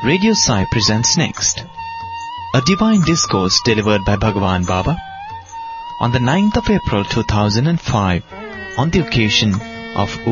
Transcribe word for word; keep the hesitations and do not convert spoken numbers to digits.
Radio Sai presents next a divine discourse delivered by Bhagwan Baba on the ninth of April two thousand five on the occasion of